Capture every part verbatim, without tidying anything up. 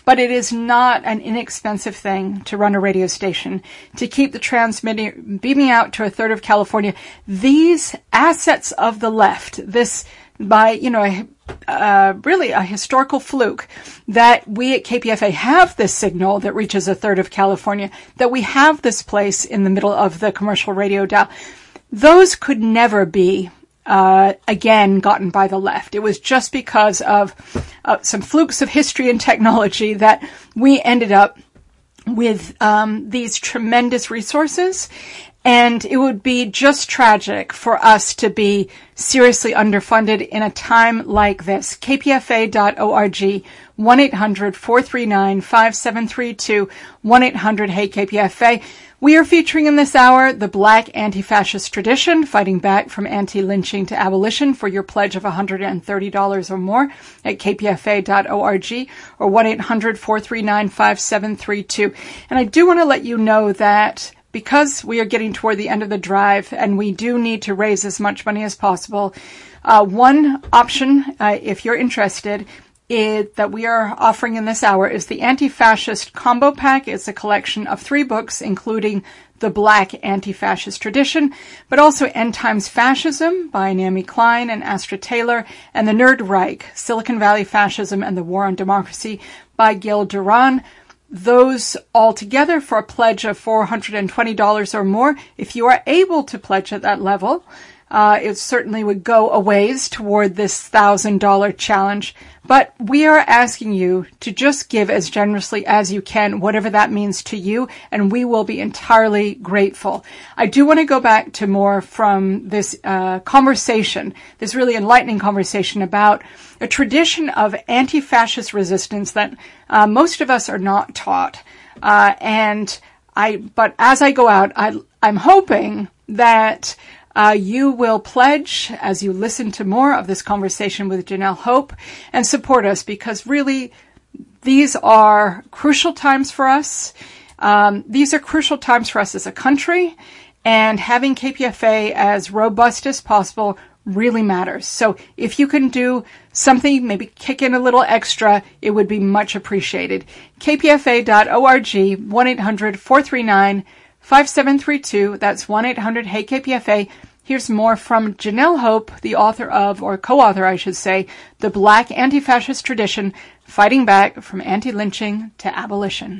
but it is not an inexpensive thing to run a radio station, to keep the transmitting, beaming out to a third of California. These assets of the left, this by, you know, a, uh, really a historical fluke that we at K P F A have this signal that reaches a third of California, that we have this place in the middle of the commercial radio dial. Those could never be, uh, again, gotten by the left. It was just because of uh, some flukes of history and technology that we ended up with um, these tremendous resources. And it would be just tragic for us to be seriously underfunded in a time like this. K P F A dot org, one eight hundred four three nine five seven three two, one eight hundred Hey K P F A. We are featuring in this hour the Black Anti-Fascist Tradition, fighting back from anti-lynching to abolition. For your pledge of one hundred thirty dollars or more at K P F A dot org or one eight hundred four three nine five seven three two. And I do want to let you know that because we are getting toward the end of the drive and we do need to raise as much money as possible, uh, one option, uh, if you're interested, is, that we are offering in this hour is the Anti-Fascist Combo Pack. It's a collection of three books, including The Black Anti-Fascist Tradition, but also End Times Fascism by Naomi Klein and Astra Taylor, and The Nerd Reich, Silicon Valley Fascism and the War on Democracy by Gil Duran. Those all together for a pledge of four hundred twenty dollars or more. If you are able to pledge at that level, uh, it certainly would go a ways toward this one thousand dollars challenge. But we are asking you to just give as generously as you can, whatever that means to you, and we will be entirely grateful. I do want to go back to more from this uh, conversation, this really enlightening conversation about a tradition of anti-fascist resistance that uh, most of us are not taught. Uh, and I, but as I go out, I, I'm hoping that Uh, you will pledge as you listen to more of this conversation with Janelle Hope and support us, because really these are crucial times for us. Um, these are crucial times for us as a country, and having K P F A as robust as possible really matters. So if you can do something, maybe kick in a little extra, it would be much appreciated. K P F A dot org, one eight hundred four three nine five seven three two. That's one eight hundred Hey K P F A. Here's more from Janelle Hope, the author of, or co-author, I should say, The Black Anti-Fascist Tradition, Fighting Back from Anti-Lynching to Abolition.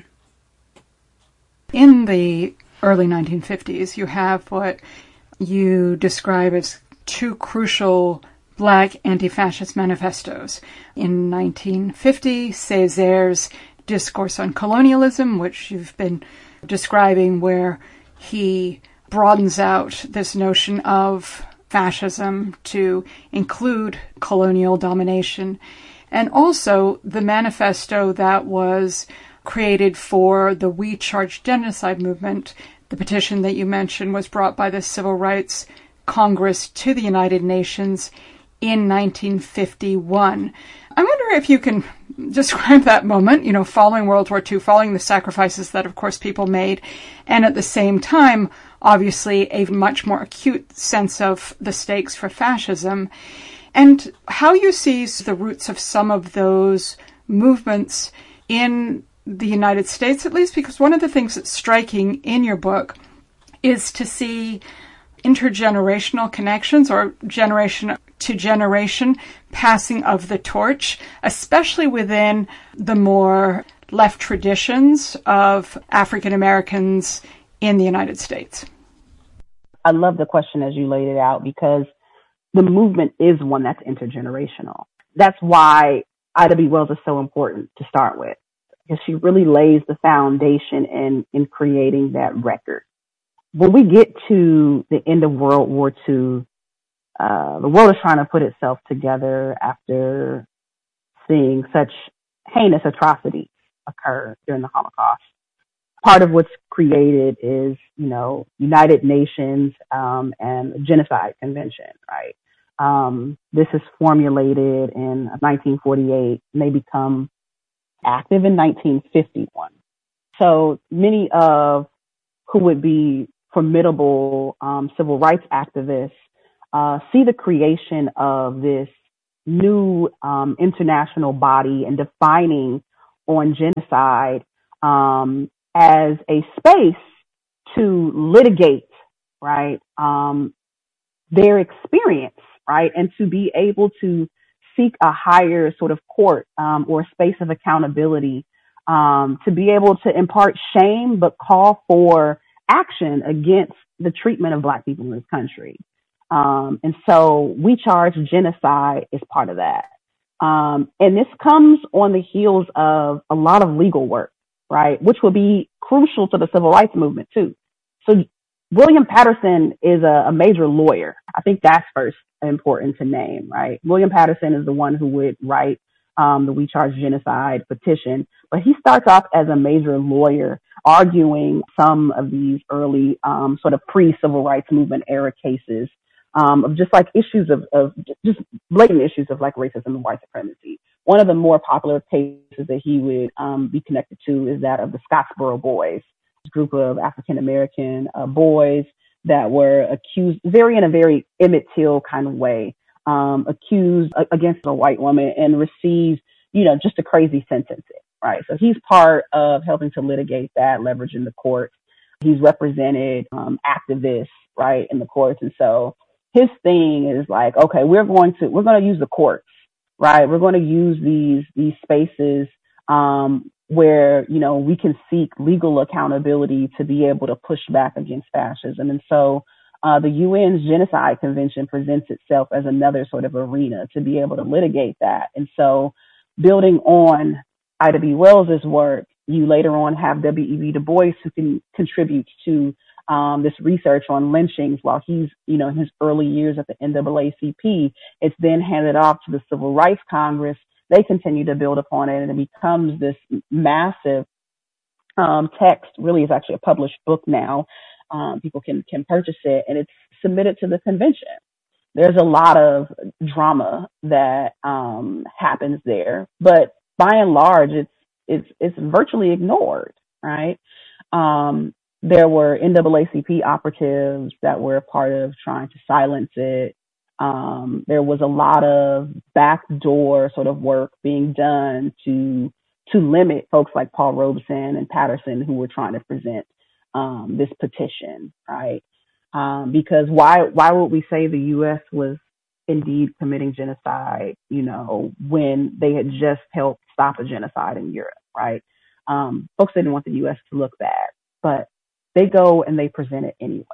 In the early nineteen fifties, you have what you describe as two crucial Black anti-fascist manifestos. In nineteen fifty, Césaire's Discourse on Colonialism, which you've been describing, where he broadens out this notion of fascism to include colonial domination, and also the manifesto that was created for the We Charge Genocide movement. The petition that you mentioned was brought by the Civil Rights Congress to the United Nations in nineteen fifty-one. I wonder if you can describe that moment, you know, following World War Two, following the sacrifices that, of course, people made, and at the same time, obviously, a much more acute sense of the stakes for fascism, and how you see the roots of some of those movements in the United States, at least, because one of the things that's striking in your book is to see intergenerational connections, or generation to generation passing of the torch, especially within the more left traditions of African Americans in the United States. I love the question as you laid it out, because the movement is one that's intergenerational. That's why Ida B. Wells is so important to start with, because she really lays the foundation in, in creating that record. When we get to the end of World War Two, uh, the world is trying to put itself together after seeing such heinous atrocities occur during the Holocaust. Part of what's created is, you know, United Nations um, and Genocide Convention, right? Um, this is formulated in nineteen forty-eight, and they become active in nineteen fifty-one. So many of who would be formidable um, civil rights activists uh, see the creation of this new um, international body and defining on genocide um, as a space to litigate, right, um, their experience, right, and to be able to seek a higher sort of court um, or space of accountability, um, to be able to impart shame but call for action against the treatment of Black people in this country. Um, and so We Charge Genocide is part of that. Um, and this comes on the heels of a lot of legal work, right, which will be crucial to the civil rights movement too. So William Patterson is a, a major lawyer. I think that's first important to name, right? William Patterson is the one who would write um, the We Charge Genocide petition, but he starts off as a major lawyer arguing some of these early um, sort of pre-civil rights movement era cases um, of just like issues of, of just blatant issues of like racism and white supremacy. One of the more popular cases that he would um, be connected to is that of the Scottsboro Boys, group of African American uh, boys that were accused, very in a very Emmett Till kind of way, um, accused uh, against a white woman and received, you know, just a crazy sentencing, right? So he's part of helping to litigate that, leveraging the courts. He's represented um, activists, right, in the courts, and so his thing is like, okay, we're going to we're going to use the courts, right? We're going to use these these spaces um, where, you know, we can seek legal accountability to be able to push back against fascism. And so uh, the U N's Genocide Convention presents itself as another sort of arena to be able to litigate that. And so building on Ida B. Wells's work, you later on have W E B Du Bois, who can contribute to um, this research on lynchings while he's, you know, in his early years at the N double A C P. It's then handed off to the Civil Rights Congress. They continue to build upon it, and it becomes this massive um, text. Really, is actually a published book now. Um, people can can purchase it, and it's submitted to the convention. There's a lot of drama that um, happens there, but by and large, it's it's it's virtually ignored, right? Um, there were N double A C P operatives that were a part of trying to silence it. Um, there was a lot of backdoor sort of work being done to to limit folks like Paul Robeson and Patterson who were trying to present um, this petition, right? Um, because why why would we say the U S was indeed committing genocide, you know, when they had just helped stop a genocide in Europe, right? Um, folks didn't want the U S to look bad, but they go and they present it anyway.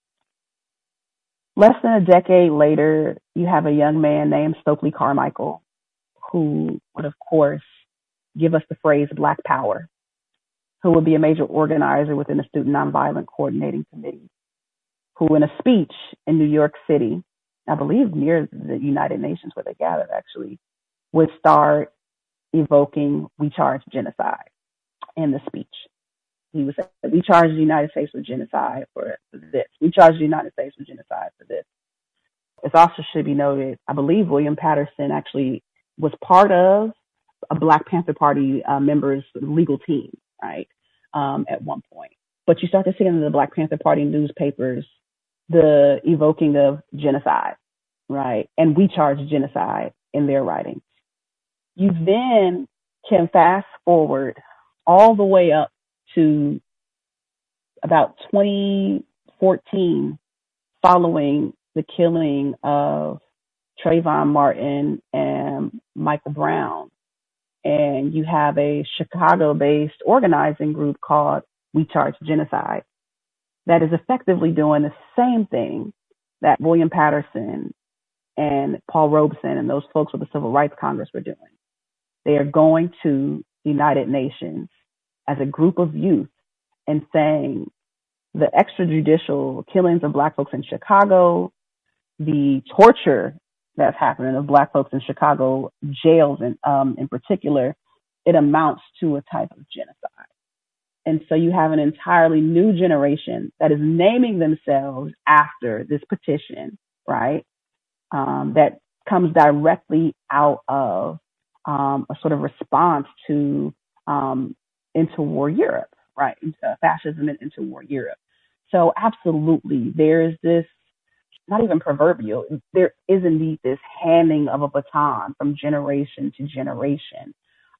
Less than a decade later, you have a young man named Stokely Carmichael, who would, of course, give us the phrase Black Power, who would be a major organizer within the Student Nonviolent Coordinating Committee, who in a speech in New York City, I believe near the United Nations where they gathered actually, would start evoking "We Charge Genocide" in the speech. He would say, "We charge the United States with genocide for this. We charge the United States with genocide for this." It also should be noted, I believe William Patterson actually was part of a Black Panther Party uh, members' legal team, right, um, at one point. But you start to see in the Black Panther Party newspapers the evoking of genocide, right, and "we charge genocide" in their writings. You then can fast forward all the way up to about twenty fourteen, following the killing of Trayvon Martin and Michael Brown. And you have a Chicago-based organizing group called We Charge Genocide that is effectively doing the same thing that William Patterson and Paul Robeson and those folks with the Civil Rights Congress were doing. They are going to the United Nations as a group of youth and saying the extrajudicial killings of Black folks in Chicago, the torture that's happening of Black folks in Chicago jails in, um, in particular, it amounts to a type of genocide. And so you have an entirely new generation that is naming themselves after this petition, right? Um, that comes directly out of um, a sort of response to um, interwar Europe, right? Uh, fascism and interwar Europe. So absolutely, there is this, not even proverbial, there is indeed this handing of a baton from generation to generation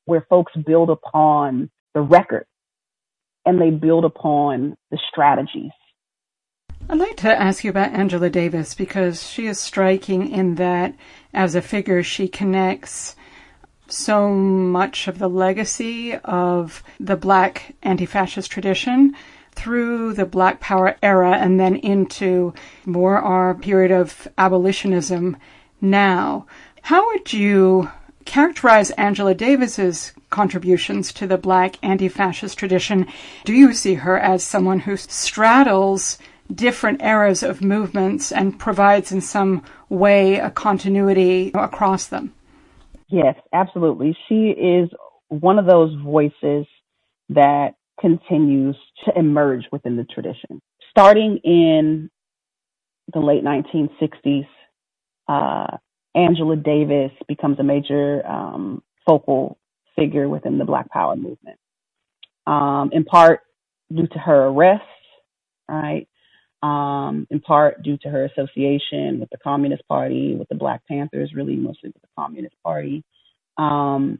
where folks build upon the record and they build upon the strategies. I'd like to ask you about Angela Davis, because she is striking in that as a figure, she connects so much of the legacy of the Black anti-fascist tradition through the Black Power era and then into more our period of abolitionism now. How would you characterize Angela Davis's contributions to the Black anti-fascist tradition? Do you see her as someone who straddles different eras of movements and provides in some way a continuity across them? Yes, absolutely. She is one of those voices that continues to emerge within the tradition. Starting in the late nineteen sixties, uh, Angela Davis becomes a major um, focal figure within the Black Power movement, um, in part due to her arrest, right? Um, in part due to her association with the Communist Party, with the Black Panthers, really mostly with the Communist Party. Um,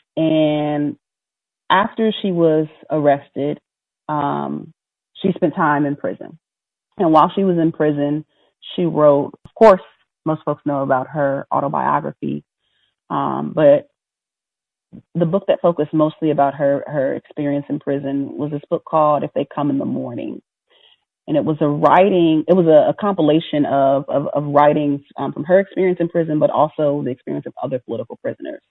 and after she was arrested, um, she spent time in prison. And while she was in prison, she wrote, of course, most folks know about her autobiography, um, but the book that focused mostly about her, her experience in prison was this book called If They Come in the Morning. And it was a writing, it was a, a compilation of, of, of writings um, from her experience in prison, but also the experience of other political prisoners.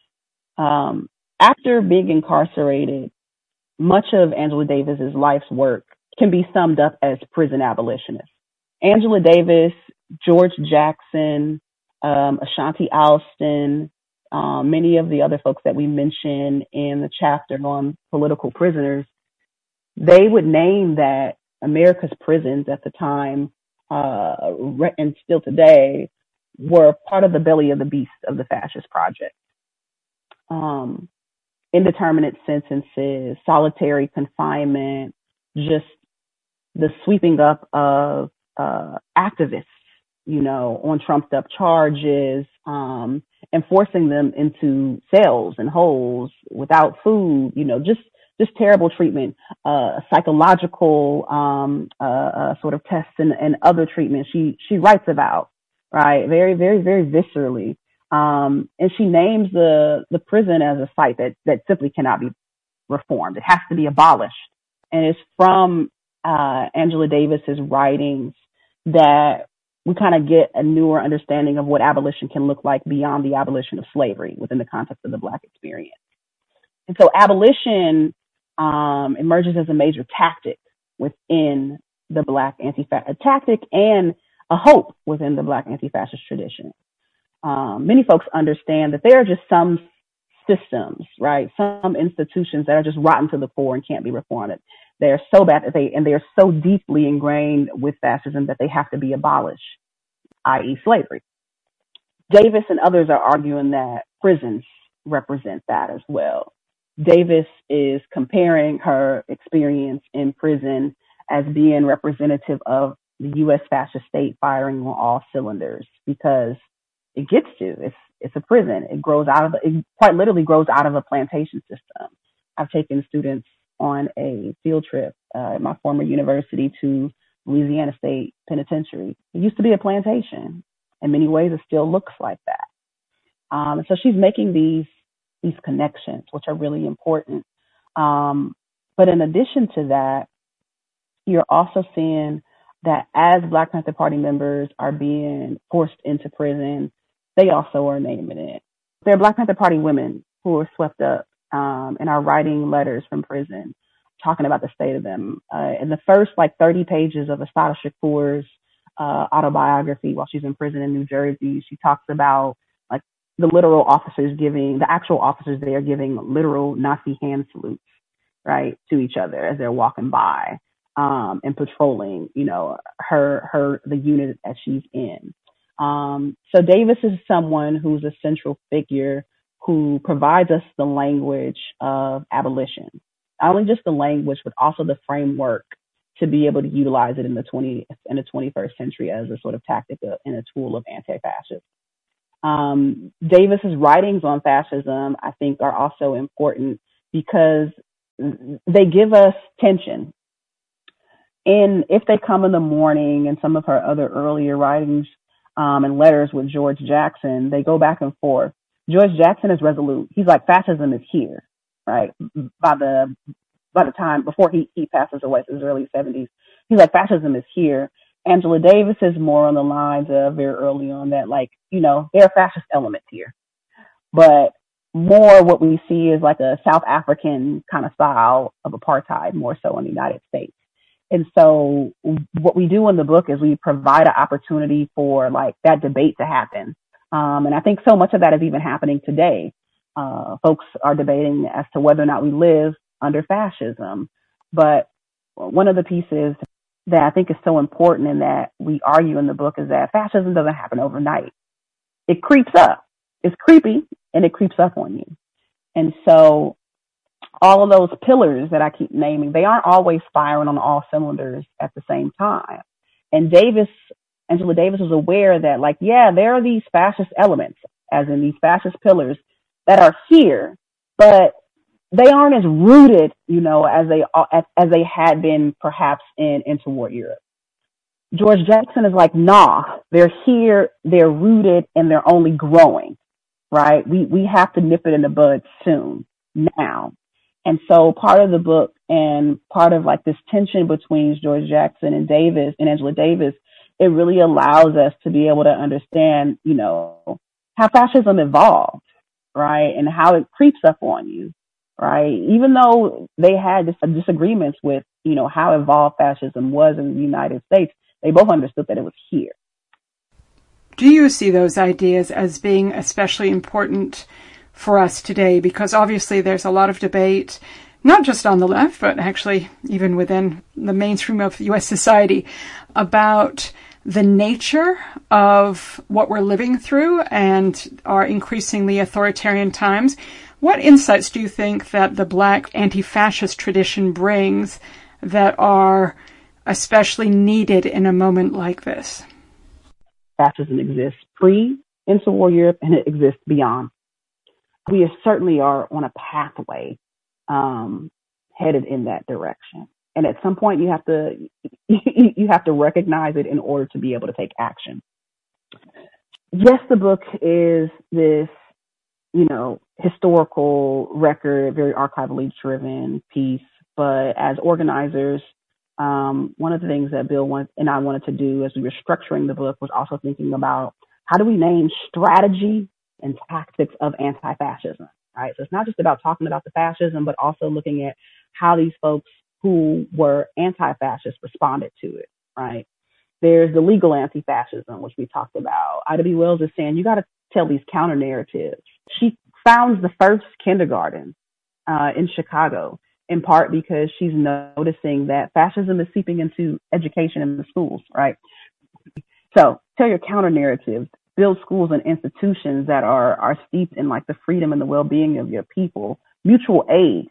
Um, after being incarcerated, much of Angela Davis's life's work can be summed up as prison abolitionist. Angela Davis, George Jackson, um, Ashanti Alston, um, many of the other folks that we mentioned in the chapter on political prisoners, they would name that America's prisons at the time, uh, and still today, were part of the belly of the beast of the fascist project. Um, indeterminate sentences, solitary confinement, just the sweeping up of uh, activists, you know, on trumped up charges, um, and forcing them into cells and holes without food, you know, just just terrible treatment, uh, psychological um, uh, uh, sort of tests and, and other treatments she she writes about, right? Very, very, very viscerally. Um, and she names the, the prison as a site that, that simply cannot be reformed. It has to be abolished. And it's from uh, Angela Davis's writings that we kind of get a newer understanding of what abolition can look like beyond the abolition of slavery within the context of the Black experience. And so abolition um, emerges as a major tactic within the Black anti-fascist, a tactic and a hope within the Black anti-fascist tradition. Um, many folks understand that there are just some systems, right? Some institutions that are just rotten to the core and can't be reformed. They are so bad that they, and they are so deeply ingrained with fascism that they have to be abolished, that is slavery. Davis and others are arguing that prisons represent that as well. Davis is comparing her experience in prison as being representative of the U S fascist state firing on all cylinders, because it gets to, it's, it's a prison. It grows out of, it quite literally grows out of a plantation system. I've taken students on a field trip uh, at my former university to Louisiana State Penitentiary. It used to be a plantation. In many ways, it still looks like that. Um, so she's making these, these connections, which are really important. Um, but in addition to that, you're also seeing that as Black Panther Party members are being forced into prison, they also are naming it. There are Black Panther Party women who are swept up um, and are writing letters from prison, talking about the state of them. Uh, in the first like thirty pages of Assata Shakur's uh, autobiography while she's in prison in New Jersey, she talks about like the literal officers giving, the actual officers there giving literal Nazi hand salutes, right, to each other as they're walking by um, and patrolling, you know, her, her, the unit that she's in. Um, so Davis is someone who's a central figure who provides us the language of abolition. Not only just the language, but also the framework to be able to utilize it in the twentieth and the twenty-first century as a sort of tactic and a tool of anti-fascism. Um, Davis's writings on fascism, I think, are also important because they give us tension. And if they come in the morning, and some of her other earlier writings um, and letters with George Jackson, they go back and forth. George Jackson is resolute. He's like, fascism is here, right? By the by the time before he, he passes away, in his early seventies, he's like, fascism is here. Angela Davis is more on the lines of very early on that, like, you know, there are fascist elements here, but more what we see is like a South African kind of style of apartheid, more so in the United States. And so what we do in the book is we provide an opportunity for like that debate to happen. Um, and I think so much of that is even happening today. Uh, folks are debating as to whether or not we live under fascism. But one of the pieces that I think is so important and that we argue in the book is that fascism doesn't happen overnight. It creeps up. It's creepy and it creeps up on you. And so all of those pillars that I keep naming, they aren't always firing on all cylinders at the same time. And Davis, Angela Davis was aware that, like, yeah, there are these fascist elements, as in these fascist pillars that are here, but they aren't as rooted, you know, as they as, as they had been perhaps in interwar Europe. George Jackson is like, nah, they're here, they're rooted, and they're only growing, right? We we have to nip it in the bud soon, now. And so part of the book and part of like this tension between George Jackson and Davis and Angela Davis, it really allows us to be able to understand, you know, how fascism evolved, right? And how it creeps up on you, right? Even though they had dis- disagreements with, you know, how evolved fascism was in the United States, they both understood that it was here. Do you see those ideas as being especially important for us today? Because obviously there's a lot of debate, not just on the left, but actually even within the mainstream of U S society, about the nature of what we're living through and our increasingly authoritarian times. What insights do you think that the Black anti-fascist tradition brings that are especially needed in a moment like this? Fascism exists pre-interwar Europe and it exists beyond. We certainly are on a pathway um, headed in that direction. And at some point you have to you have to recognize it in order to be able to take action. Yes, the book is this, you know, historical record, very archivally driven piece. But as organizers, um, one of the things that Bill wanted, and I wanted to do as we were structuring the book was also thinking about how do we name strategy and tactics of anti-fascism, right? So it's not just about talking about the fascism, but also looking at how these folks who were anti-fascist responded to it, right? There's the legal anti-fascism, which we talked about. Ida B. Wells is saying, you got to tell these counter narratives. She founds the first kindergarten uh, in Chicago, in part because she's noticing that fascism is seeping into education in the schools, right? So tell your counter narratives, build schools and institutions that are, are steeped in like the freedom and the well-being of your people, mutual aid.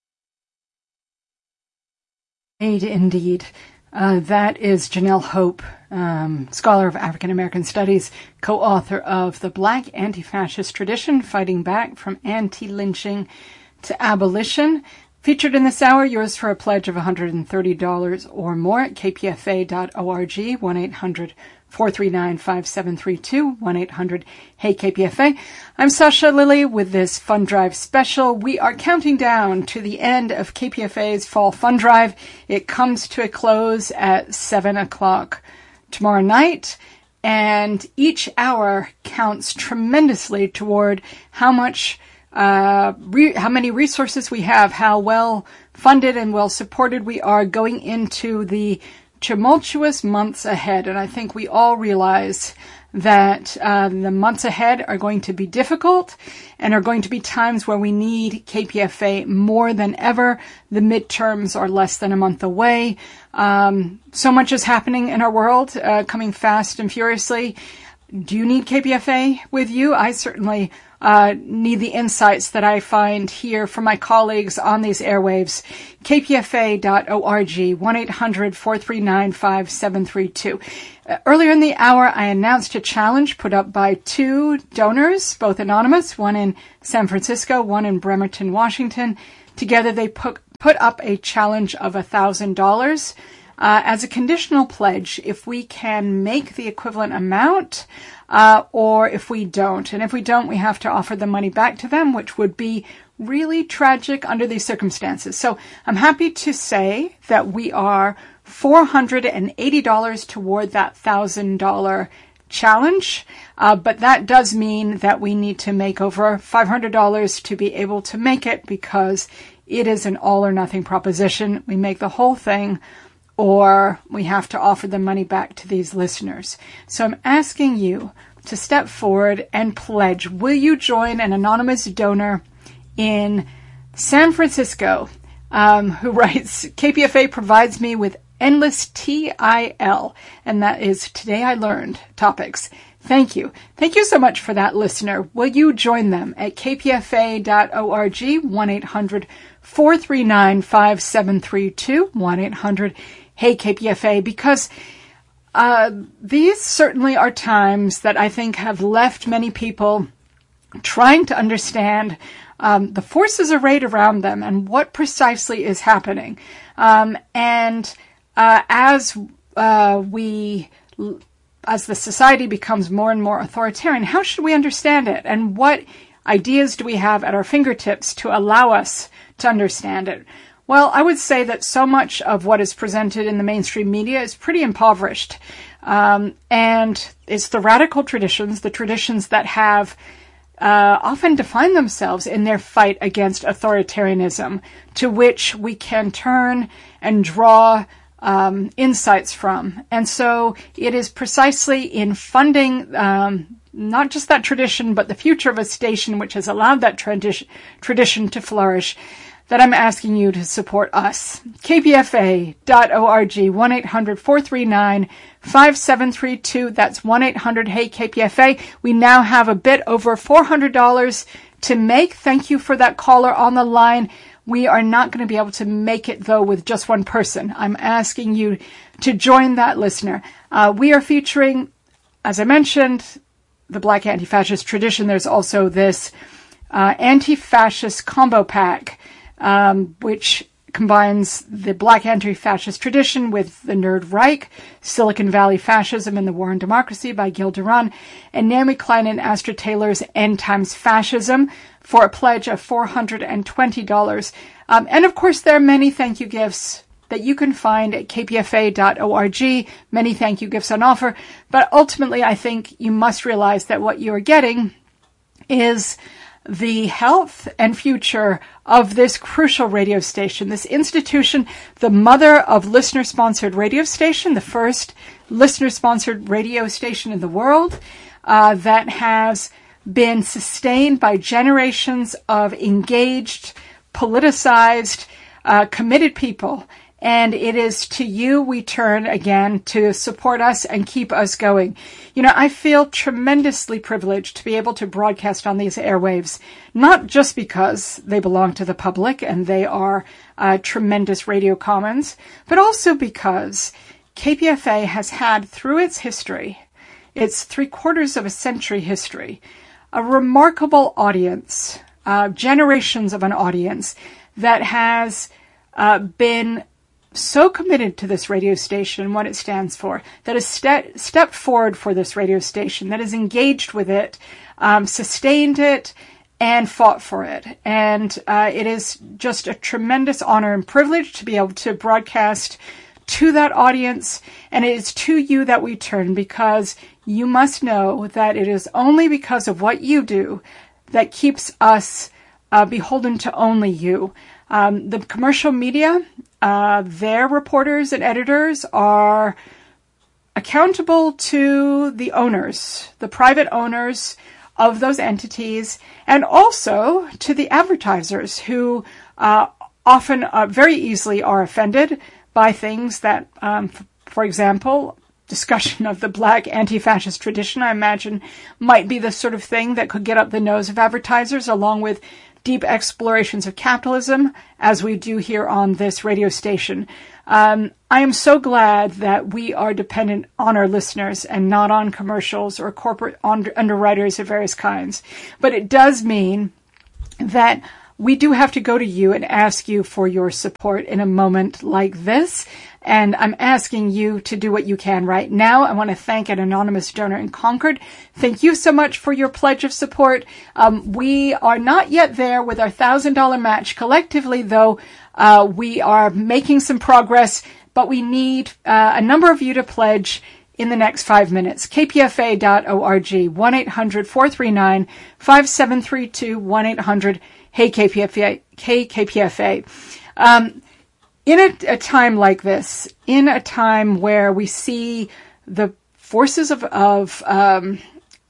Aid indeed. Uh, that is Janelle Hope, um, scholar of African American Studies, co-author of The Black Anti-Fascist Tradition, Fighting Back from Anti-Lynching to Abolition. Featured in this hour, yours for a pledge of one hundred thirty dollars or more at k p f a dot org, one eight hundred four three nine five seven three two, one eight hundred hey K P F A. I'm Sasha Lilly with this Fund Drive special. We are counting down to the end of K P F A's Fall Fund Drive. It comes to a close at seven o'clock tomorrow night, and each hour counts tremendously toward how much Uh, re- how many resources we have, how well funded and well supported we are going into the tumultuous months ahead. And I think we all realize that uh, the months ahead are going to be difficult and are going to be times where we need K P F A more than ever. The midterms are less than a month away. Um, so much is happening in our world, uh, coming fast and furiously. Do you need K P F A with you? I certainly uh, need the insights that I find here from my colleagues on these airwaves. K P F A dot org, one eight hundred, four three nine, five seven three two. Uh, earlier in the hour, I announced a challenge put up by two donors, both anonymous, one in San Francisco, one in Bremerton, Washington. Together, they put, put up a challenge of one thousand dollars. Uh, as a conditional pledge, if we can make the equivalent amount, uh, or if we don't. And if we don't, we have to offer the money back to them, which would be really tragic under these circumstances. So I'm happy to say that we are four hundred eighty dollars toward that one thousand dollars challenge. Uh, but that does mean that we need to make over five hundred dollars to be able to make it, because it is an all or nothing proposition. We make the whole thing, or we have to offer the money back to these listeners. So I'm asking you to step forward and pledge. Will you join an anonymous donor in San Francisco um, who writes, K P F A provides me with endless T I L, and that is Today I Learned topics. Thank you. Thank you so much for that, listener. Will you join them at K P F A dot org, one eight hundred, four three nine, five seven three two, one eight hundred, Hey K P F A, because uh, these certainly are times that I think have left many people trying to understand um, the forces arrayed around them and what precisely is happening. Um, and uh, as uh, we, as the society becomes more and more authoritarian, how should we understand it? And what ideas do we have at our fingertips to allow us to understand it? Well, I would say that so much of what is presented in the mainstream media is pretty impoverished. Um, and it's the radical traditions, the traditions that have uh, often defined themselves in their fight against authoritarianism, to which we can turn and draw um, insights from. And so it is precisely in funding um, not just that tradition, but the future of a station which has allowed that tradi- tradition to flourish, that I'm asking you to support us. K P F A dot org, one eight hundred, four three nine, five seven three two. That's one eight hundred, Hey K P F A. We now have a bit over four hundred dollars to make. Thank you for that caller on the line. We are not going to be able to make it, though, with just one person. I'm asking you to join that listener. Uh, we are featuring, as I mentioned, the Black Anti-Fascist tradition. There's also this uh, anti-fascist combo pack, Um, which combines the Black anti-fascist tradition with the Nerd Reich, Silicon Valley Fascism and the War on Democracy by Gil Duran, and Naomi Klein and Astra Taylor's End Times Fascism for a pledge of four hundred twenty dollars. Um, and of course, there are many thank you gifts that you can find at K P F A dot org, many thank you gifts on offer. But ultimately, I think you must realize that what you are getting is the health and future of this crucial radio station, this institution, the mother of listener-sponsored radio station, the first listener-sponsored radio station in the world, uh, that has been sustained by generations of engaged, politicized, uh, committed people. And it is to you we turn again to support us and keep us going. You know, I feel tremendously privileged to be able to broadcast on these airwaves, not just because they belong to the public and they are uh, tremendous radio commons, but also because K P F A has had, through its history, its three quarters of a century history, a remarkable audience, uh, generations of an audience that has uh, been so committed to this radio station and what it stands for, that has ste- stepped forward for this radio station, that has engaged with it, um, sustained it, and fought for it. And uh, it is just a tremendous honor and privilege to be able to broadcast to that audience. And it is to you that we turn, because you must know that it is only because of what you do that keeps us uh, beholden to only you. Um, the commercial media, uh, their reporters and editors are accountable to the owners, the private owners of those entities, and also to the advertisers who uh, often uh, very easily are offended by things that, um, f- for example, discussion of the Black anti-fascist tradition, I imagine, might be the sort of thing that could get up the nose of advertisers, along with deep explorations of capitalism, as we do here on this radio station. Um, I am so glad that we are dependent on our listeners and not on commercials or corporate underwriters of various kinds. But it does mean that we do have to go to you and ask you for your support in a moment like this. And I'm asking you to do what you can right now. I want to thank an anonymous donor in Concord. Thank you so much for your pledge of support. Um, we are not yet there with our one thousand dollars match. Collectively, though, uh, we are making some progress, but we need uh, a number of you to pledge in the next five minutes. K P F A dot org, one eight hundred four three nine five seven three two, one eight hundred Hey K P F A. K P F A. Um, in a, a time like this, in a time where we see the forces of, of um,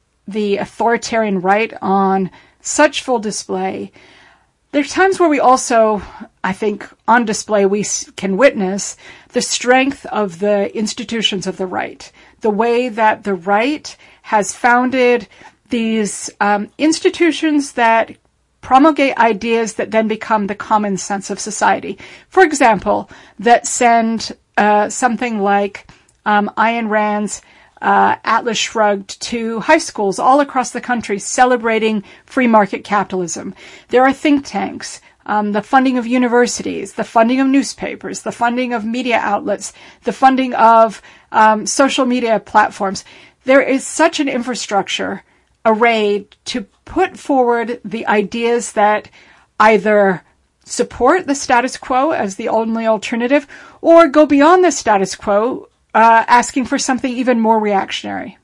the authoritarian right on such full display, there are times where we also, I think, on display, we can witness the strength of the institutions of the right, the way that the right has founded these um, institutions that promulgate ideas that then become the common sense of society. For example, that send uh, something like um, Ayn Rand's uh, Atlas Shrugged to high schools all across the country celebrating free market capitalism. There are think tanks, um, the funding of universities, the funding of newspapers, the funding of media outlets, the funding of um, social media platforms. There is such an infrastructure arrayed to put forward the ideas that either support the status quo as the only alternative or go beyond the status quo, uh, asking for something even more reactionary.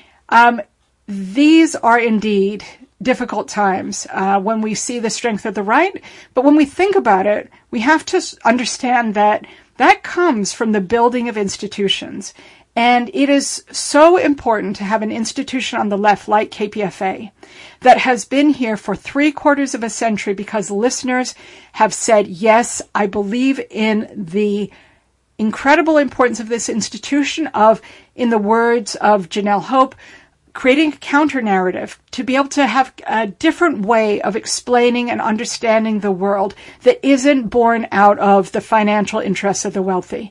Um, these are indeed difficult times uh, when we see the strength of the right, but when we think about it, we have to understand that that comes from the building of institutions. And it is so important to have an institution on the left like K P F A that has been here for three quarters of a century because listeners have said, yes, I believe in the incredible importance of this institution of, in the words of Janelle Hope, creating a counter-narrative to be able to have a different way of explaining and understanding the world that isn't born out of the financial interests of the wealthy.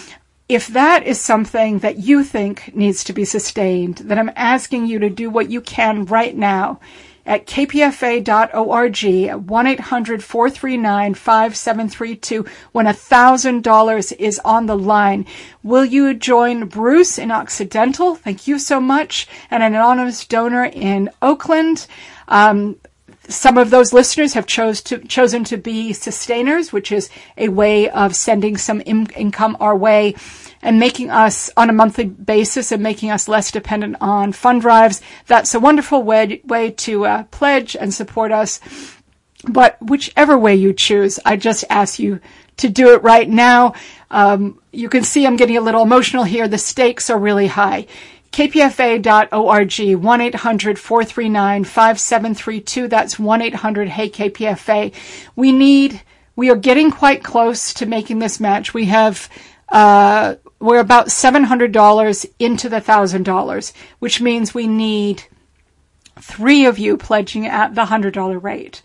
If that is something that you think needs to be sustained, then I'm asking you to do what you can right now at K P F A dot org at one eight hundred four three nine five seven three two when one thousand dollars is on the line. Will you join Bruce in Occidental? Thank you so much. And an anonymous donor in Oakland. Um, Some of those listeners have chose to, chosen to be sustainers, which is a way of sending some in, income our way and making us on a monthly basis and making us less dependent on fund drives. That's a wonderful way, way to uh, pledge and support us. But whichever way you choose, I just ask you to do it right now. Um, you can see I'm getting a little emotional here. The stakes are really high. K P F A dot org, one eight hundred four three nine five seven three two. That's one eight hundred Hey K P F A. We need, we are getting quite close to making this match. We have, uh, we're about seven hundred dollars into the one thousand dollars, which means we need three of you pledging at the one hundred dollars rate,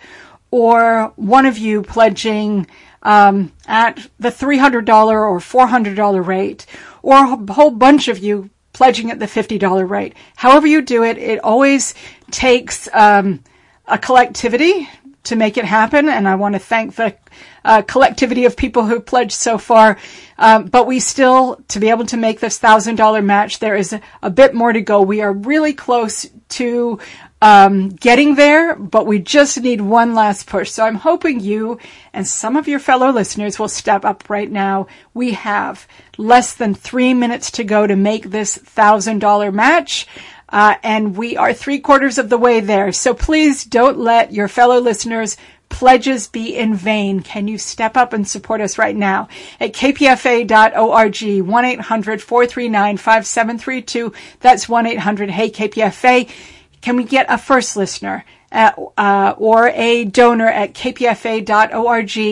or one of you pledging um, at the three hundred dollars or four hundred dollars rate, or a whole bunch of you pledging at the fifty dollars rate. However you do it, it always takes um, a collectivity to make it happen, and I want to thank the uh, collectivity of people who pledged so far. Um, but we still, to be able to make this one thousand dollars match, there is a, a bit more to go. We are really close to um, getting there, but we just need one last push. So I'm hoping you and some of your fellow listeners will step up right now. We have less than three minutes to go to make this one thousand dollars match. Uh, and we are three quarters of the way there. So please don't let your fellow listeners' pledges be in vain. Can you step up and support us right now at K P F A dot org, one eight hundred four three nine five seven three two. That's one eight hundred Hey K P F A. Can we get a first listener uh, uh, or a donor at K P F A dot org?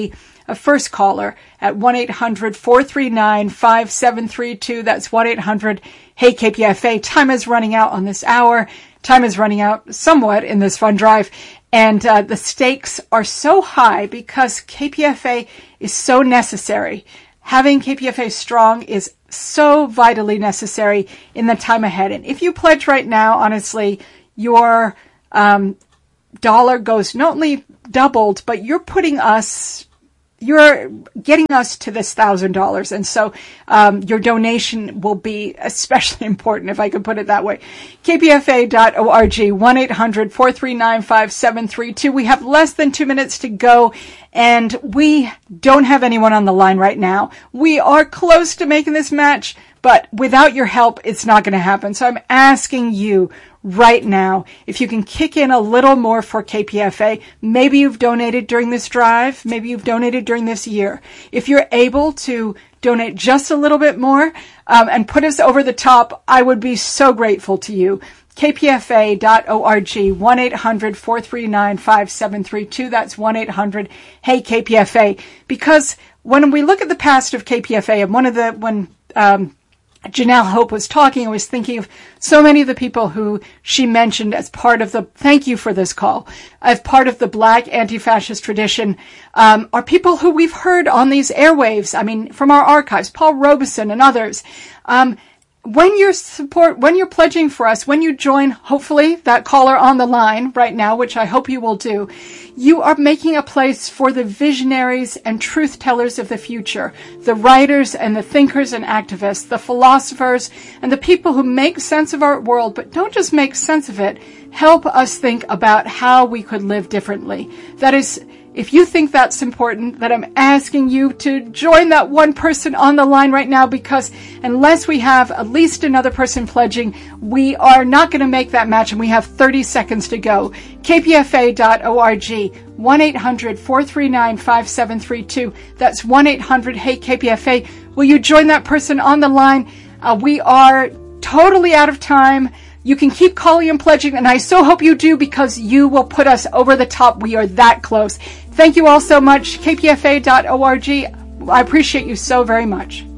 a first caller at one eight hundred four three nine five seven three two. That's one eight hundred hey K P F A. Time is running out on this hour. Time is running out somewhat in this fund drive. And uh, the stakes are so high because K P F A is so necessary. Having K P F A strong is so vitally necessary in the time ahead. And if you pledge right now, honestly, your um, dollar goes not only doubled, but you're putting us, you're getting us to this thousand dollars. And so um, your donation will be especially important, if I could put it that way. K P F A dot org, one eight hundred four three nine five seven three two. We have less than two minutes to go, and we don't have anyone on the line right now. We are close to making this match, but without your help, it's not going to happen. So I'm asking you right now, if you can kick in a little more for K P F A, maybe you've donated during this drive, maybe you've donated during this year. If you're able to donate just a little bit more um, and put us over the top, I would be so grateful to you. K P F A dot org, one eight hundred four three nine five seven three two. That's one eight hundred hey K P F A. Because when we look at the past of K P F A, and one of the, when um, Janelle Hope was talking, I was thinking of so many of the people who she mentioned as part of the, thank you for this call, as part of the Black anti-fascist tradition, um, are people who we've heard on these airwaves, I mean, from our archives, Paul Robeson and others. Um, when you're support, when you're pledging for us, when you join, hopefully, that caller on the line right now, which I hope you will do, you are making a place for the visionaries and truth tellers of the future, the writers and the thinkers and activists, the philosophers and the people who make sense of our world, but don't just make sense of it, help us think about how we could live differently. That is, if you think that's important, that I'm asking you to join that one person on the line right now, because unless we have at least another person pledging, we are not going to make that match, and we have thirty seconds to go. K P F A dot org, one eight hundred four three nine five seven three two. That's one eight hundred hey K P F A. Will you join that person on the line? Uh, we are totally out of time. You can keep calling and pledging, and I so hope you do, because you will put us over the top. We are that close. Thank you all so much. K P F A dot org. I appreciate you so very much.